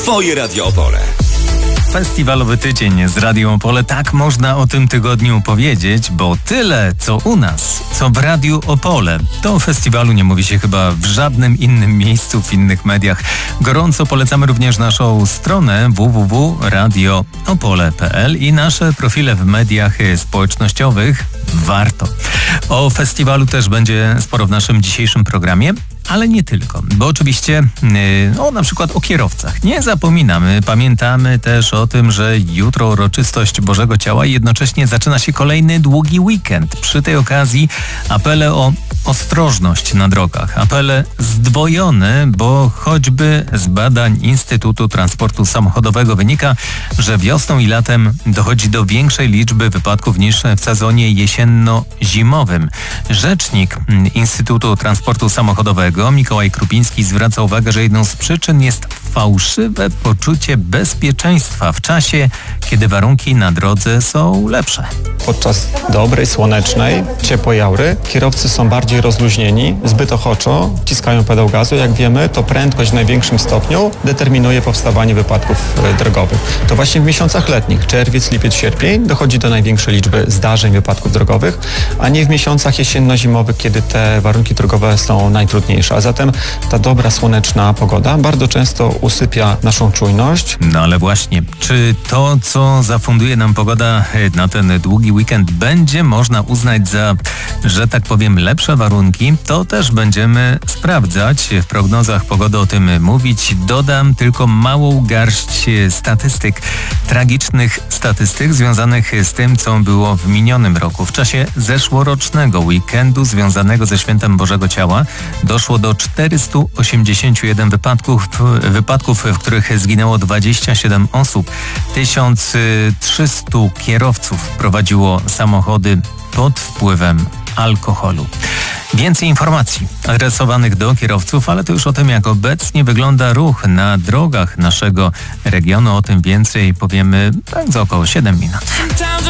Twoje Radio Opole. Festiwalowy tydzień z Radio Opole, tak można o tym tygodniu powiedzieć, bo tyle co u nas, co w Radiu Opole. To o festiwalu nie mówi się chyba w żadnym innym miejscu, w innych mediach. Gorąco polecamy również naszą stronę www.radioopole.pl i nasze profile w mediach społecznościowych. Warto. O festiwalu też będzie sporo w naszym dzisiejszym programie. Ale nie tylko, bo oczywiście na przykład o kierowcach nie zapominamy. Pamiętamy też o tym, że jutro uroczystość Bożego Ciała i jednocześnie zaczyna się kolejny długi weekend. Przy tej okazji apele o ostrożność na drogach. Apele zdwojone, bo choćby z badań Instytutu Transportu Samochodowego wynika, że wiosną i latem dochodzi do większej liczby wypadków niż w sezonie jesienno-zimowym. Rzecznik Instytutu Transportu Samochodowego Mikołaj Krupiński zwraca uwagę, że jedną z przyczyn jest fałszywe poczucie bezpieczeństwa w czasie, kiedy warunki na drodze są lepsze. Podczas dobrej, słonecznej, ciepłej aury kierowcy są bardziej rozluźnieni, zbyt ochoczo wciskają pedał gazu. Jak wiemy, to prędkość w największym stopniu determinuje powstawanie wypadków drogowych. To właśnie w miesiącach letnich, czerwiec, lipiec, sierpień, dochodzi do największej liczby zdarzeń wypadków drogowych, a nie w miesiącach jesienno-zimowych, kiedy te warunki drogowe są najtrudniejsze. A zatem ta dobra, słoneczna pogoda bardzo często usypia naszą czujność. No ale właśnie, czy to, co zafunduje nam pogoda na ten długi weekend, będzie można uznać za, że tak powiem, lepsze warunki? To też będziemy sprawdzać. W prognozach pogody o tym mówić. Dodam tylko małą garść statystyk, tragicznych statystyk związanych z tym, co było w minionym roku. W czasie zeszłorocznego weekendu związanego ze Świętem Bożego Ciała doszło do 481 wypadków, w których zginęło 27 osób. 1300 kierowców prowadziło samochody pod wpływem alkoholu. Więcej informacji adresowanych do kierowców, ale to już o tym, jak obecnie wygląda ruch na drogach naszego regionu. O tym więcej powiemy za około 7 minut.